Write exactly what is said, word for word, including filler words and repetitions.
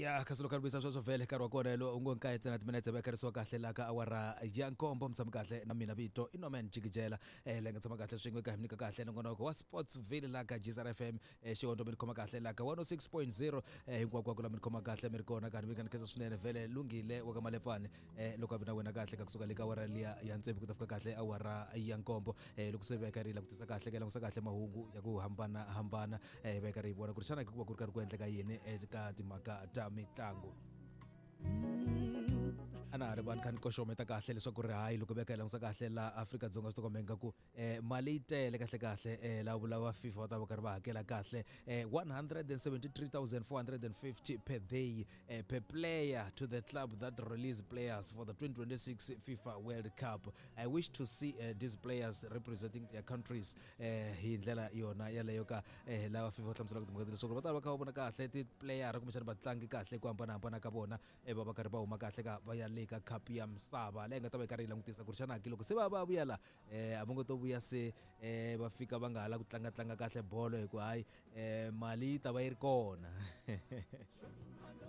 ya ka solo ka rubisa swo vele ka ro kona lo ungonka etsena timinetse ba ka riso kahle la ka awara ya nkombo mtsama kahle na mina vito inoman jikijela eh lenga tsama kahle swin'we ka himnika kahle nongonoko wa Sportsville la ka G S R F M eh xihondo mi khoma kahle la ka one oh six point zero eh hinkwako kula mi khoma kahle mi ri kona ka mi kanikeza swinene vele lungile wa ka Malefane eh loko abina wena kahle ka kusuka le ka awara liya ya ntsevu ku ta fika kahle awara ya nkombo eh loko se veka ri la ku tisa kahle ka la ku kahle mahungu ya ku hambana hambana eh veka ri bona ku xana ku va ku ri karhi ku endleka yini eka timhaka ta mitlangu ana ri vanhu kan koxometa kahle leswaku ri hayi loko veka langisa kahle la Afrika Dzonga swi komenga ku eh mali tele kahle kahle eh la vula wa FIFA ta va karhi va hakela kahle eh one hundred seventy-three thousand four hundred fifty per day eh, per player to the club that release players for the twenty twenty-six FIFA World Cup. I wish to see uh, these players representing their countries eh hi ndlela yona yaleyo ka eh la FIFA tlamsela ku timhaka leswaku va ta va kha va bona kahle ti player kumbe xana vatlangi kahle ku hambana hambana ka bona eh va va karhi va huma kahle ka va ya le ka cup ya misava leyi nga ta va karhi langutisa ku xana loko se va va vuya la eh abongo to vuya se eh va fika va nga hala ku tlanga tlanga kahle bolo hi ku hayi eh mali ta va yi ri kona